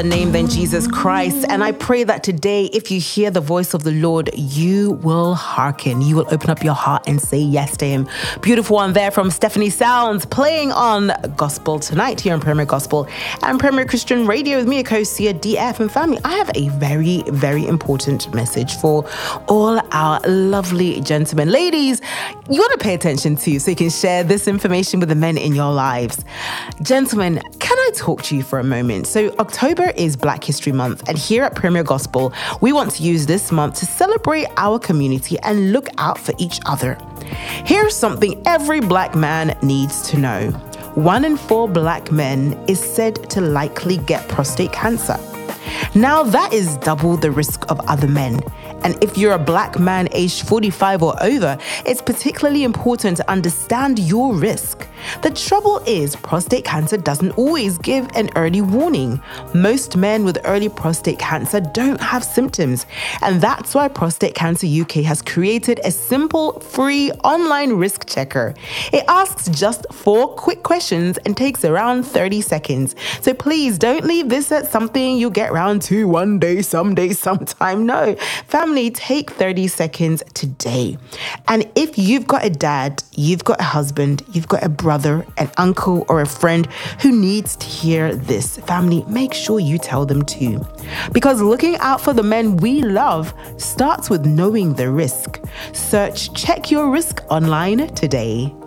Name than Jesus Christ. And I pray that today, if you hear the voice of the Lord, you will hearken. You will open up your heart and say yes to him. Beautiful one there from Stephanie Sounds, playing on Gospel Tonight here on Premier Gospel and Premier Christian Radio with me, Akosia DF. And family, I have a very, very important message for all our lovely gentlemen. Ladies, you want to pay attention to so you can share this information with the men in your lives. Gentlemen, can I talk to you for a moment? So October is Black History Month, and here at Premier Gospel, we want to use this month to celebrate our community and look out for each other. Here's something every Black man needs to know. 1 in 4 Black men is said to likely get prostate cancer. Now, that is double the risk of other men. And if you're a Black man aged 45 or over, it's particularly important to understand your risk. The trouble is, prostate cancer doesn't always give an early warning. Most men with early prostate cancer don't have symptoms. And that's why Prostate Cancer UK has created a simple, free online risk checker. It asks just 4 quick questions and takes around 30 seconds. So please don't leave this as something you'll get round to one day, someday, sometime. No. Family, take 30 seconds today. And if you've got a dad, you've got a husband, you've got a brother, an uncle, or a friend who needs to hear this, family, make sure you tell them too. Because looking out for the men we love starts with knowing the risk. Search Check Your Risk online today.